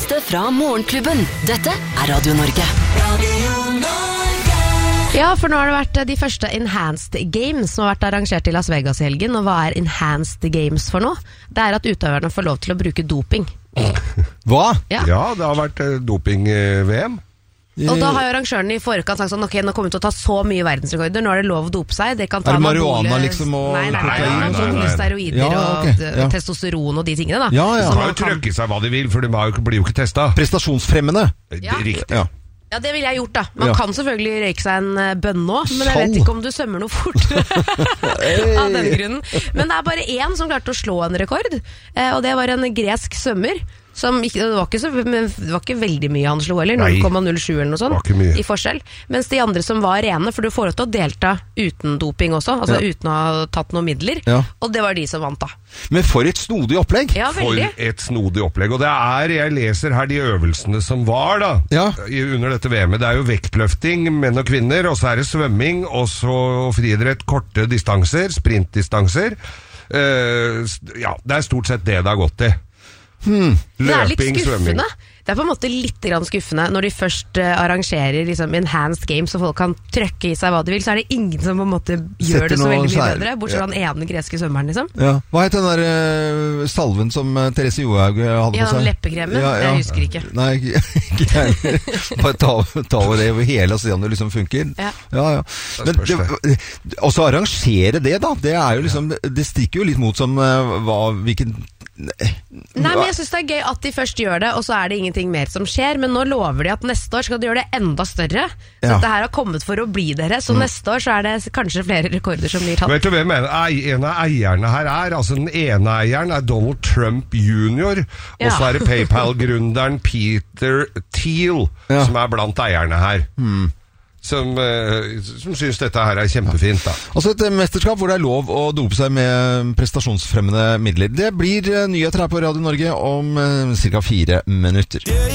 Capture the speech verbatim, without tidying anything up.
beste fra Morgenklubben. Dette er Radio Norge. Radio Norge. Ja, for nå har det vært de første Enhanced Games som har vært arrangert i Las Vegas i helgen. Og hva er Enhanced Games for noe? Det er at utøverne får lov til å bruke doping. Hva? Ja, ja det har vært doping-V M. Og da har jo arrangørene i forkant sagt sånn, ok, nå kommer vi til å ta så mye verdensrekorder, nå er det lov å dope seg. Det kan ta er det marihuana liksom og nei, nei, nei, nei, nei, nei, nei. steroider ja, okay, og ja. testosteron og de tingene da. Ja, ja. De har jo trøkket seg hva de vil, for de blir jo ikke testet. Prestasjonsfremmende. Ja. Riktig. Ja. Ja, det ville jeg gjort da. Man ja. kan selvfølgelig røyke seg en bønn nå, men jeg vet ikke om du sømmer noe fortere av den grunnen. Men det er bare én som klarte å slå en rekord, og det var en gresk svømmer. Som ikke, det, var ikke så, men det var ikke veldig mye han slo heller, null komma null sju eller noe sånt i forskjell. Mens de andre som var rene, for du får lov til å delta uten doping også, altså ja. uten å ha tatt noen midler, ja. og det var de som vant da. Men for et snodig opplegg! Ja, veldig. For et snodig opplegg, og det er, jeg leser her de øvelsene som var da, ja. under dette V M-et, det er jo vektløfting, menn og kvinner, og så er det svømming, og så friidrett, korte distanser, sprintdistanser. Uh, ja, det er stort sett det det har gått i. Hmm. Det er litt Løping, skuffende. svømming. Det er på en måte litt grann skuffende når de først uh, arrangerer liksom, enhanced games, så folk kan trøkke i seg hva de vil, så er det ingen som på en måte gjør det så veldig mye skjær. bedre, bortsett fra ja. den ene greske svømmeren liksom. Ja. Hva heter den der uh, salven som uh, Therese Johaug hadde ja, på seg? Ja, den leppekremen, ja, ja. jeg husker ikke. Nei, ikke jeg. Bare ta, ta over det over hele og se om det liksom funker. Ja, ja. ja. Men det, også arrangere det da, det er jo liksom, det stikker jo litt mot som uh, hva, hvilken Nei, men jeg synes det er gøy at de først gjør det, og så er det ingenting mer som skjer, men nå lover de at neste år skal de gjøre det enda større. Så ja. dette her har kommet for å bli dere, så mm. neste år så er det kanskje flere rekorder som blir tatt. Vet du hvem en av eierne her er? Altså den ene eieren er Donald Trump junior, og ja. så er det PayPal-gründeren Peter Thiel, ja. som er blant eierne her. Mm. Som, uh, som synes dette her er kjempefint da. Altså et mesterskap hvor det er lov å dope seg med prestasjonsfremmende midler. Det blir uh, nyheter her på Radio Norge om uh, cirka fire minutter.